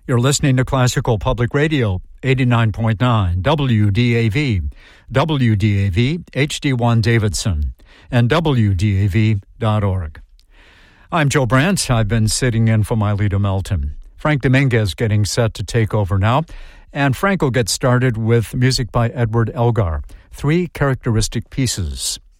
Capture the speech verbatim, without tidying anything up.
You're listening to Classical Public Radio, eighty-nine point nine W D A V, W D A V H D one Davidson, and W D A V dot org. I'm Joe Brandt. I've been sitting in for Mylita Melton. Frank Dominguez getting set to take over now, and Frank will get started with music by Edward Elgar, three characteristic pieces.